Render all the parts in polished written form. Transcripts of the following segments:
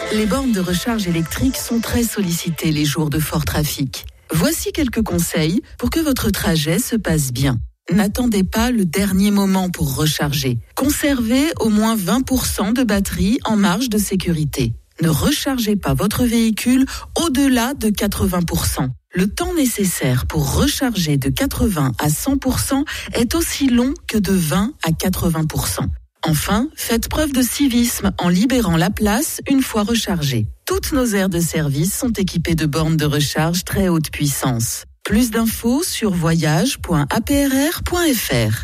Les bornes de recharge électrique sont très sollicitées les jours de fort trafic. Voici quelques conseils pour que votre trajet se passe bien. N'attendez pas le dernier moment pour recharger. Conservez au moins 20% de batterie en marge de sécurité. Ne rechargez pas votre véhicule au-delà de 80%. Le temps nécessaire pour recharger de 80 à 100% est aussi long que de 20 à 80%. Enfin, faites preuve de civisme en libérant la place une fois rechargée. Toutes nos aires de service sont équipées de bornes de recharge très haute puissance. Plus d'infos sur voyage.aprr.fr.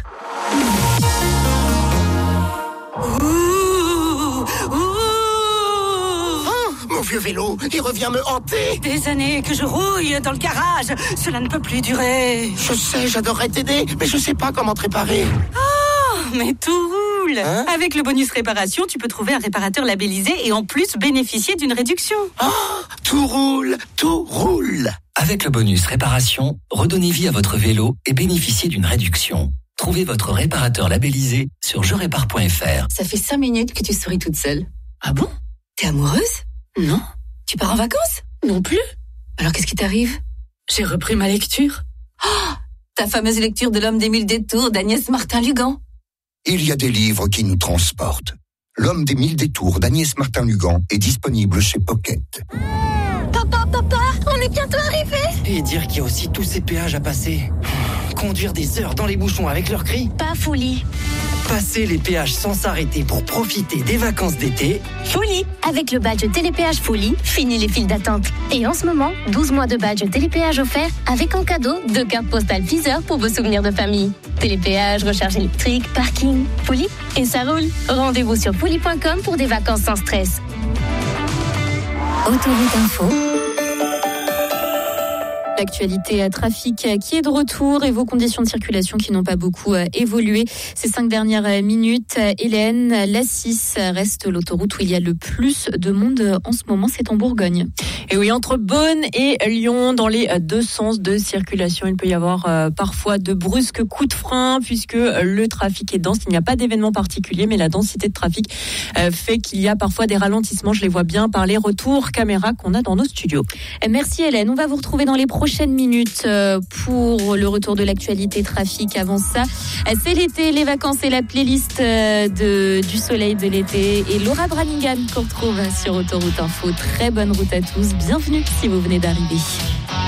Mon vieux vélo, il revient me hanter. Des années que je rouille dans le garage. Cela ne peut plus durer. Je sais, j'adorerais t'aider, mais je sais pas comment te réparer. Oh, mais tout roule. Avec le bonus réparation, tu peux trouver un réparateur labellisé et en plus bénéficier d'une réduction. Oh, tout roule, tout roule. Avec le bonus réparation, redonnez vie à votre vélo et bénéficiez d'une réduction. Trouvez votre réparateur labellisé sur jerépare.fr. Ça fait 5 minutes que tu souris toute seule. Ah bon? T'es amoureuse? Non. Tu pars en vacances? Non plus. Alors qu'est-ce qui t'arrive? J'ai repris ma lecture. Oh, ta fameuse lecture de L'Homme des 1000 détours d'Agnès Martin-Lugan. Il y a des livres qui nous transportent. L'Homme des 1000 détours d'Agnès Martin-Lugan est disponible chez Pocket. Papa, on est bientôt arrivé. Et dire qu'il y a aussi tous ces péages à passer. Conduire des heures dans les bouchons avec leurs cris. Pas folie. Passer les péages sans s'arrêter pour profiter des vacances d'été. Folie. Avec le badge Télépéage Folie, fini les files d'attente. Et en ce moment, 12 mois de badge Télépéage offert avec en cadeau 2 cartes postales Deezer pour vos souvenirs de famille. Télépéage, recharge électrique, parking, Folie et ça roule. Rendez-vous sur folie.com pour des vacances sans stress. Autoroute Info. L'actualité à trafic qui est de retour et vos conditions de circulation qui n'ont pas beaucoup évolué ces 5 dernières minutes. Hélène, l'A6 reste l'autoroute où il y a le plus de monde en ce moment, c'est en Bourgogne. Et oui, entre Beaune et Lyon, dans les 2 sens de circulation, il peut y avoir parfois de brusques coups de frein puisque le trafic est dense. Il n'y a pas d'événement particulier, mais la densité de trafic fait qu'il y a parfois des ralentissements. Je les vois bien par les retours caméra qu'on a dans nos studios. Merci Hélène, on va vous retrouver dans les prochaines minutes pour le retour de l'actualité trafic. Avant ça, c'est l'été, les vacances et la playlist du soleil de l'été et Laura Branigan qu'on retrouve sur Autoroute Info. Très bonne route à tous, bienvenue si vous venez d'arriver.